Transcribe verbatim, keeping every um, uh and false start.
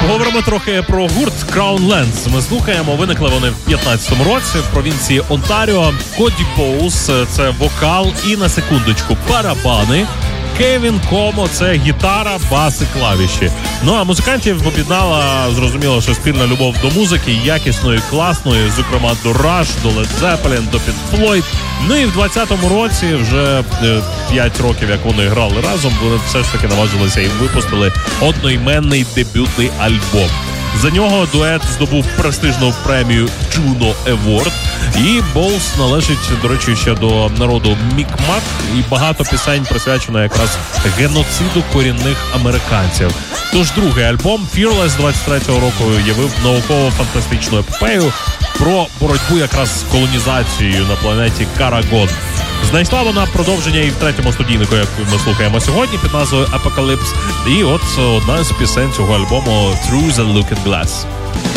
Поговоримо трохи про гурт Crown Lands. Ми слухаємо, виникли вони в п'ятнадцятому році в провінції Онтаріо. Коді Боус – це вокал і, на секундочку, барабани. Кевін Комо – це гітара, бас і клавіші. Ну а музикантів об'єднала, зрозуміло, що спільна любов до музики, якісної, класної, зокрема до Rush, до Led Zeppelin, до Pink Floyd. Ну і в двадцятому році, вже п'ять років, як вони грали разом, вони все ж таки наважилися і випустили одноіменний дебютний альбом. За нього дует здобув престижну премію Juno Award. І Боус належить, до речі, ще до народу Мікмак. І багато пісень присвячено якраз геноциду корінних американців. Тож другий альбом Fearless двадцять третього року явив науково-фантастичну епопею про боротьбу якраз з колонізацією на планеті Карагон. Знайшла вона продовження і в третьому студійнику, як ми слухаємо сьогодні, під назвою Apocalypse. І от одна з пісень цього альбому Through the Looking Glass.